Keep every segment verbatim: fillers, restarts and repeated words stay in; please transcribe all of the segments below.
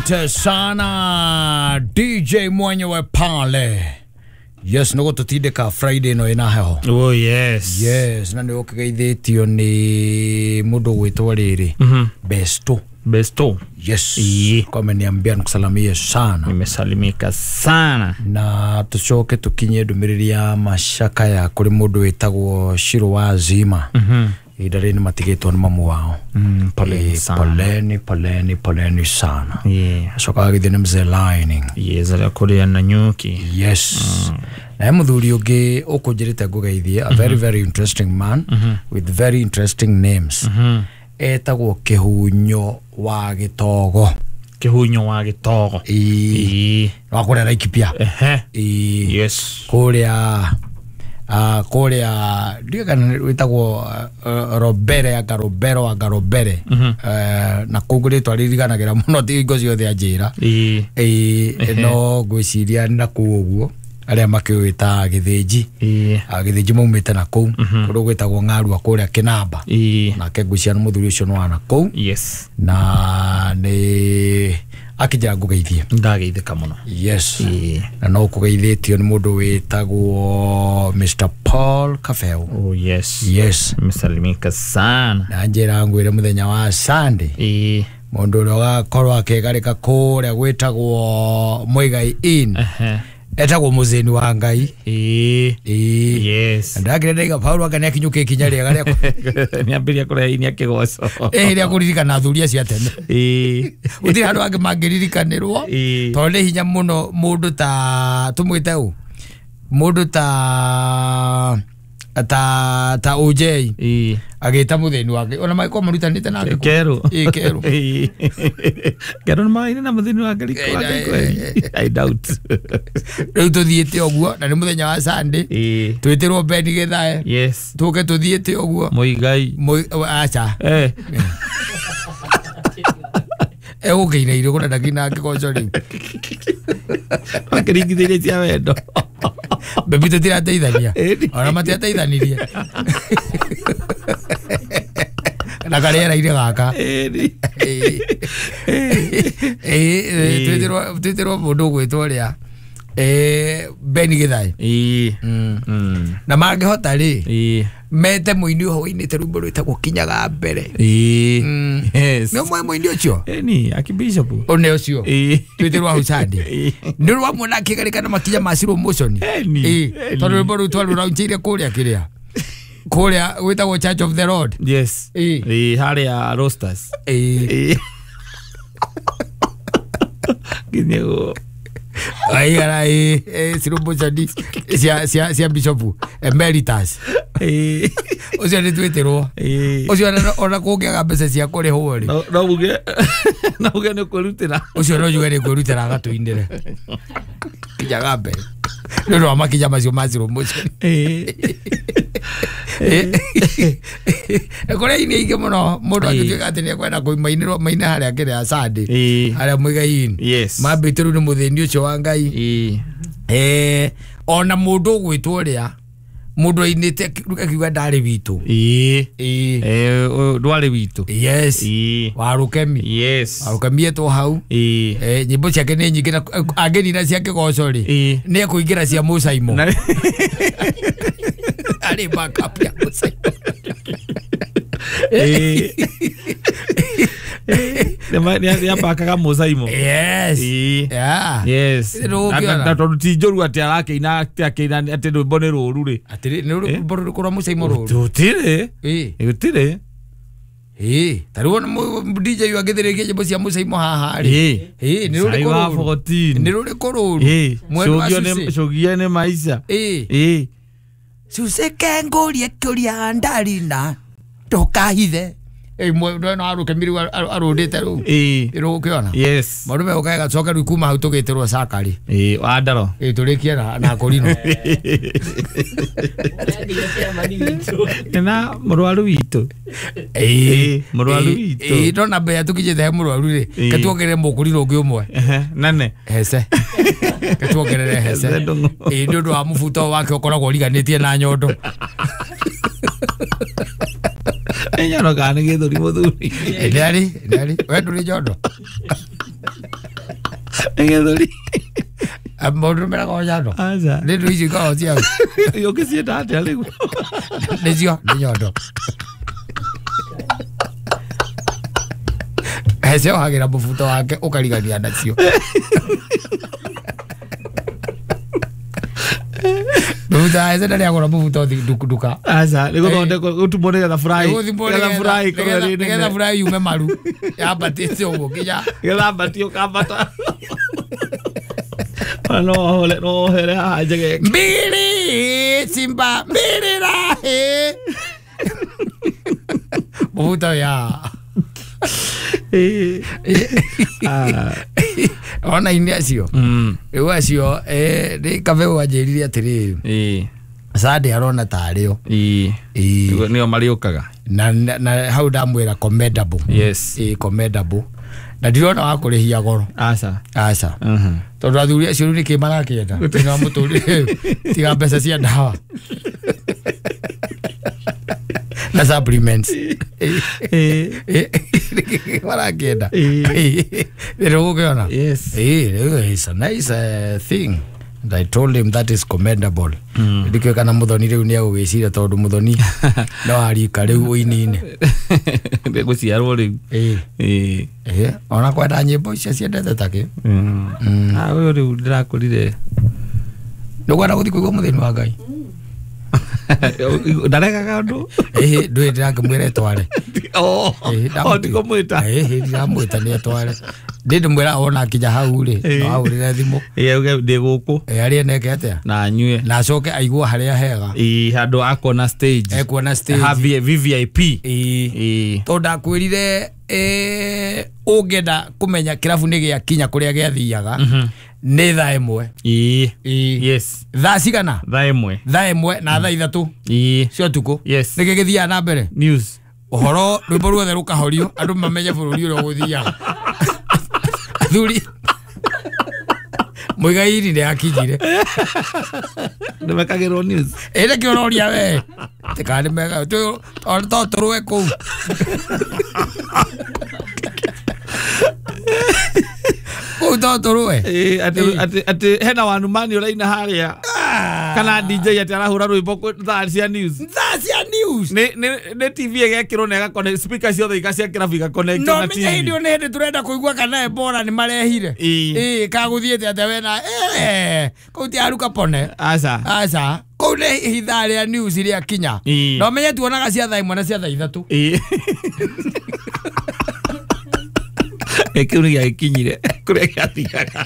Asante sana D J mwenyewe pale. Yes, no tutindika Friday no ina heho. Oh yes. Yes, na ndio kigeithitio ni mundu gwitwa riri. Mhm. Besto. Besto. Yes. Iye. Kwa ameniambia nikusalimie sana. Nimesalimika sana. Na tucoke tukinye ndumiriri ya mashaka ya kuri mundu witagwo Shiro wa Zima. Mhm. Idari ni matigitwo ni mamu wao. Mm, poleni sana. Poleni, poleni, poleni sana. Yeah. Acoka agithine mzee lining. Yes, ala kuria na nyuki. Yes. Mm. Na muthuri ungi ukunjirite ngugeithie, a very very interesting man Mhm. with very interesting names. Mhm. Etagwo Kihunyo wa Gitogo. Kihunyo wa Gitogo. Ii. Wa kuria Laikipia. Ehe. Ii. Yes. Kuria ah kuria ndio kana witagwo uh, Robere anga Robero anga Robere. Mhm. Uh, na kuguritwa ririganagira muno tingo ciothe anjira. Ii. Ii no gwiciria na kuuguo aria makiwita Githinji. Ii. Githinji maumite na kou kundu gwitagwo Ng'arua kuria Kinamba. Ii. Na kegwiciria muthuri ucio no ana kou. Yes. Na ni akijira ngugeithie. Ndageithika muno. Yes. Ii. Na no kugeithitio ni mundu witagwo Mister Paul Kafeu. Oh yes. Yes. Nimesalimika sana. Na njira ngwire muthenya wa Sunday. Ii. Mundu uria gakorwo akigarika kuria gwitagwo Muigai Inn. Ehe. Etagwo Muzeni wa Ngai. Ii. Ii. Yes. Ndagire ndaiga Paulo akane akinyuke kinya riega ria Niambiria kuria ini akigoco. eh ria kuririkana thuria cia tene. Ii. Utiri handu angi mangiririkanirwo. Ii. Tondu ni hinya muno mundu ta tumwite u mundu ta ta ta O J. Ii. Agita mutheni wake ona maiko marutanite na ngiko. Kero. Ii kero. Ii. Kero mai na mutheni wake liko wake. I doubt. Riu tuthiite oguo na ni muthenya wa Sunday. Ii. Twitirwo Beni Githae. Yes. Tuke tuthiite oguo. Muigai. Acha. Eh. Eh ugeina ire kuna ndakina ngikoco riu. Akiringithirie cia wendo. Bebi tutira teithania. Ona matiateithanirie. Na karera ire gaka. Eh. Eh twitirwo twitirwo mundu gwitwo ria eh Beni Githae. Ii. Mm. Na mangihota ri. Ii. Mete muini ho inite rumbo rwitagwo Kinyaga Mbere. Ii. Yes. No mwe muini ucio. Eni akibishop. One ucio. Ii. Twitirwo hau Sunday. Ni rwa mwana kigarikana makinya masiro motion. Eni. Eh tondu rumbo rutwa ruraunjire kuria kiria. Kuria witagwo Church of the Lord. Yes. Ii. Ii haria roasters. Eh Ii. Kinyego. ai ara eh eh sirumbo jadi sia sia sia bishop emeritus. Eh. Ucio ni twitirwo. Eh. Ucio ona kungiaga mbeca cia kuri huri. No no buge. No buge ni kwirutira. Ucio no yuge ni kwirutira gatuindire. Kinyaga Mbere. No no amakinya macio maziro mocio. Eh. Ekore ini ige muno mundu agituika ati ni kwenda kuimainirwo maina haria kiria Sunday. Eh. Haria Muigai Inn. Yes. Mambitiru ni mutheni ucio wa Ngai. Eh. Eh ona mundu gwitwo ria mundu ainite akiuga ndari witu. Eh. Eh. Eh ndwari witu. Yes. Eh. Warukemi. Yes. Warukemi eto hau. Eh. Eh nyimbo ciake ni nyingi na ageni na ciake goco ri. Eh. Ni kuingira cia Musaimo. Ali backup ya Musaimo. Eh. Nema ni ya pakaga Musaimo. Yes. Eh. Yeah. Yes. Na tondu ti njoru ati arake ina ati akina ati rwimbo ni ruru ri. Ati ni rwimbo rwa Musaimo ruru. Tutire. Eh. Tutire. Eh. Tariwo D J agithirikia nyimbo cia Musaimo haha ri. Eh. Eh ni ruri koruru. Ni ruri koruru. Eh. Shogio ne shogio ne maisha. Eh. Eh. Suseke ngorie kuria ndarina. Ndukahithe. Eh mwe no arukemi ru arudite ru. Eh. Iru ukiona. Yes. Marume ukaga coka ru kuma hau tugitirwo Sakari. Eh andaro. Eh turikia na na Korino. Na murwaru witu. Eh murwaru witu. Eh ndo na be tukijete murwaru ri. Katuogere Mukurino ungi umwe. Nane. Hece. Katuogerere hece. Eh ndu wa mufuto wake ukoragwo riganitie na nyondo. Ella no gana que dormimos duro. Dale, dale. Bueno, yo no. Engethori. Mũndũ mera ko yano. Acha. Nĩ ndũ ici ko cia. Yo ke si ta ta le. Nĩcio nĩ nyondo. Hece hagira mũbuto wake ũkarigania nacio. Mũbuto hece ndari agora mũbuto duka. Acha, nĩ gũthondeka gũtumũre getha fry. Getha fry kũrĩa nĩ. Getha fry yume maru. Yabatĩte ũguo kinya. Getha batio kambata. No hole no here ajege. Mbiri Simba mbiri rahe. Mũbuto ya. Ona ini acio rĩu acio nĩ kabe wanjĩrire atĩrĩrĩ Sade arona tarĩo nĩo mariũkaga na hau ndamwĩra commendable yes commendable na ndirona wa kũrĩhia goro aca aca tondũ athuri acio rĩu nĩkĩ marakĩenda nĩo mũtũrĩre tiga mbeca cia ndawa na supplements warakienda ndio ukiona yes it's a nice uh, thing and I told him that is commendable ndikwe kana muthoni riu ni agugicira tondu muthoni no arika riu uinine ndiguciarwo riu eh eh eh ona kwenda nyimbo icio ciendete take mm ah uyu riu ndirakurire ndugwenda guthi kuigwa muthini wa Ngai ndareka kandu eh ndwe ndiramwire tware oh oh ndiko mwita eh ndiramwita ni tware ndindi mwira ona akija hau ri no aurire thimu eh uge ndi guku eh ari neke atia na nyue na acoke aigua haria hega eh handu akona stage ekona stage have V V I P eh eh to ndakwirire eh ungenda kumenya kirabu ni gia kinya kuria giathiaga nĩ thaa ĩmwe ii yes thaa cigana thaa ĩmwe thaa ĩmwe na thaa ithatũ ii cio tuko yes nĩkĩ gĩthiaga na mbere news ũhoro rwĩmbo ruothe rũkahorio andũ mamenye bũrũri ũrĩa gũthiaga athuri Muigairi nĩ akinyire ndĩmekagĩrwo news ĩrĩ kĩororia we tikane mega to to tũrwe kũu Uto torwe eh ati ati ati hena wanu mani uraina haria kana D J ati arahura rwimbo thaa cia news thaa cia news ne ne T V egekirwo nega kone speakers ciothe ikacia kirabiga connect na T V no menya ndio nĩ turenda kuigua kana ebora ni marehire eh kaguthiete ate wena eh kauti aruka pone aca aca kou nĩ hithaa rĩa news rĩa kinya no menye tuonaga cia thaa ĩmwe na cia thaa ithatũ eh ekuni ya kinyire kure katigaga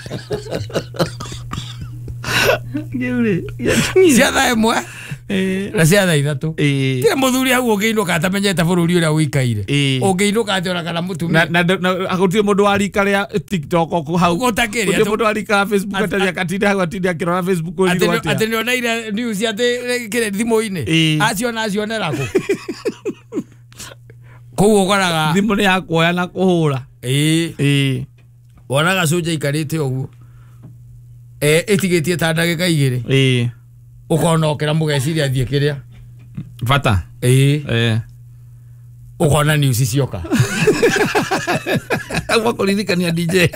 Gure cia thaa ĩmwe eh na cia thaa ithatũ eh tira muthuri hau ũngĩinũka atamenyete bũrũri ũrĩa ũikaire ũngĩinũka ate ona kana mũtumia na agũtirĩ mũndũ wa rika rĩa TikTok ku hau gũtakĩria mũndũ wa rika Facebook atari akatinde hau atinde akirora Facebook ũrĩa atĩ atĩ nĩ onaire news atĩ kĩrĩ thimũ-inĩ aciona acionera kũ kũu ũkoraga thimũ nĩ ya kuoya na kũhũra ĩĩ ĩĩ wonaga soja ikarĩte ũguo eh ĩtigĩtie ta ndagĩka igĩrĩ ĩĩ ukona okera mugeciria thie kiria bata eh eh ukona news cioka agwa kuririkania D J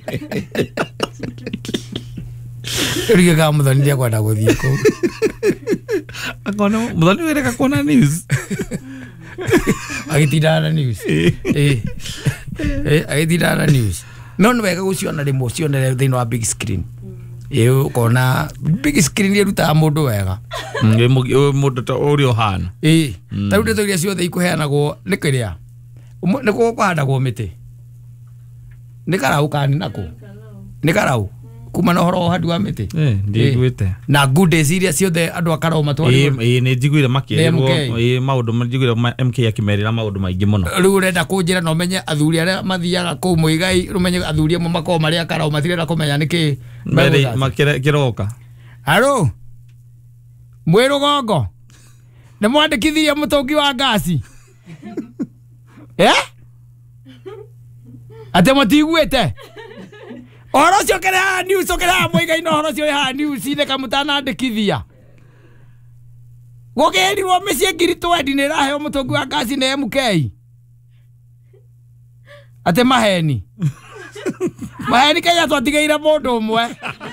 rige ka muthoni ndia kwenda guthie ko akona muthoni wereka kuona news agitinda na news eh eh agitinda na news no no wega guciona rimo cionere thĩinĩ wa big screen eu kona big screen iruta mundu wega ngi mundu ta uri ohana eh taru ndeto iria ciothe ikuheanagwo ni kiria ni ko kwahandagwo miti ni karau kani nako ni karau kuma na horo hadi wa miti eh ndigwite na good days iria ciothe andu akarau matwari eh eh ni njiguire makirwo eh maundu njiguire M K akimerira maundu maingi muno riu urenda kunjira no menye athuri aria mathiaga kuu Muigai rumenye athuri amwe makoo maria akarau matirenda kumenya niki mbere makira kiroka haro mwirugongo ni mwandikithia mutongi wa ngasi eh ate matiguete oro cio kera news okera Muigai no oro cio ha news ine kamutana andikithia gogerirwo micie ngiri twendi ni raheo mutongi wa ngasi ne M K ate maheni Maheni Kenya twatigaire mundu umwe.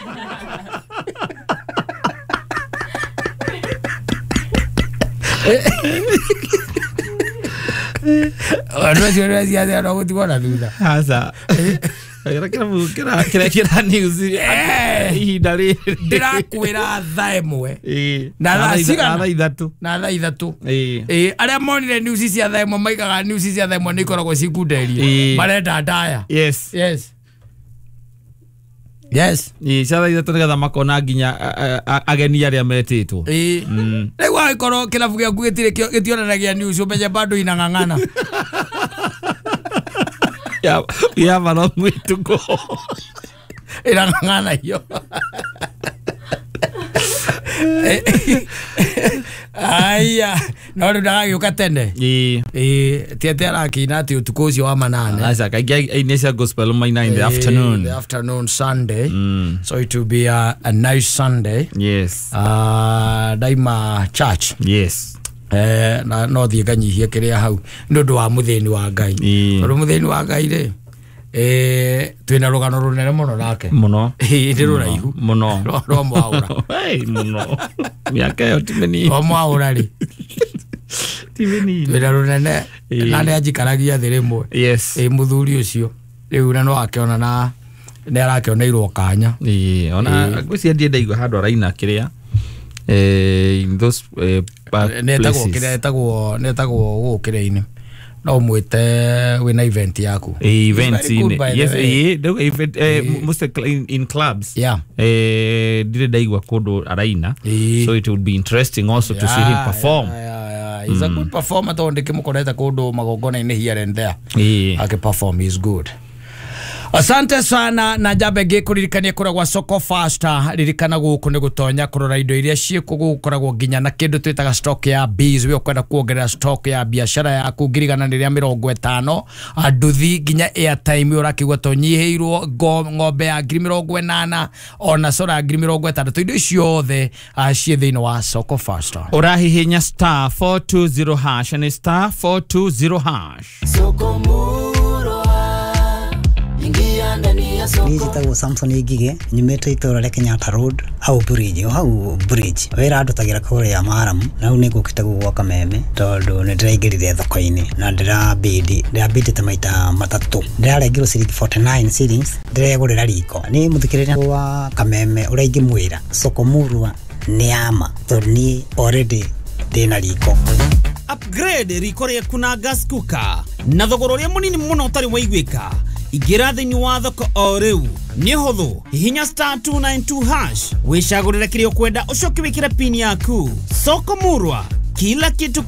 Ono sio ndio ya ndio kutigwa na thutha. Asa. Kira kira kira kira news. Ihinda ri ndirakwira thaa imwe. Eh. Na thaa cigana? Na ithatu. Na thaa ithatu. Eh. Eh, aria monire news cia thaa imwe maigaga news cia thaa imwe nikoragwo cikunderie. Marenda ndaya. Yes. Yes. Yes. Eh, cia thaa ithatu nigetha makona nginya ageni aria metitwo. Eh. Rĩu agĩkorwo kĩrabu gĩaku gĩtirĩ gĩtionanagia news ũmenye bado inang'ang'ana. Yeah, we have a long way to go. Inang'ang'ana hiyo. Aya, no rĩu ndagagĩũka tene. Eh. Eh, tiete arakina atĩ ũtukũ ũcio wa manane. Asa kaingi ainecia gospel maina in the afternoon. The afternoon Sunday. Mm. So it will be a, a nice Sunday. Yes. Uh, Daima Church. Yes. Eh, na no thie nganyihie kiria hau nundu wa mutheni wa Ngai. Ru mutheni wa Ngai ri eh twina rugano runene muno nake. Muno. Eh ndi ruraihu. Muno. Ro mwaura. Hey muno. Miaka yo timeni. Ro mwaura ri. Timeni. Twina runene na ndi ajikaragia thi rimwe. Yes. Eh muthuri ucio riu na no akiona na ndi arakiona irwo kanya. Eh ona gwĩcia ndi ndaigua handũ araina kĩrĩa eh in those uh, netagwo kire netagwo netagwo gukire-ini no mwite wina event yaku events in yes eh do event most in, in clubs yeah eh dire daigwa kodo araina so it would be interesting also to see him perform. Yeah, yeah, yeah. He's mm. a good performer to ndike mukoreta kodo magogona-ini here and there yeah ake perform is good. Asante sana na jabe gikuririkania kuragwa Soko Faster ririkana guku ni gutonya kurora indo iria ciku gukoragwo nginya na kindu twitaga stock ya bees we ukwenda kuongerera stock ya biashara yaku ngirigana riria mirongo itano nduthi nginya airtime urakigwa tonyiheirwo ng'ombe ya ngiri mirongo inana ona sora ngiri mirongo itandatu indo ciothe cie thiini wa Soko Faster urahihinya star four two zero hash and star four two zero hash. Soko Nijitagwo Samson Igige nyumete itora rya Kenyatta Road au bridge au bridge wera ndutagira kore ya Maramu na une gukitagwo gwa Kameme tondu ni ndiraigirire thoko-ini na ndira bidi ndira bidi ta maita matatu ndirarengirwo ciringi forty-nine shillings ndiregurira riko ni muthikirira wa Kameme uraingi mwira Soko Murwa ni ama tondu ni already ndina riko. Upgrade riko rĩaku na gas cooker na thogora ũrĩa mũnini mũno ũtarĩ waiguĩka. Ingĩra thĩinĩ wa thoko o rĩu nĩ hũthũ hihinya star two nine two hash wĩcagũrĩre kĩrĩa ũkwenda ũcoke wĩkĩre pin yaku. Soko Murwa, kila kitu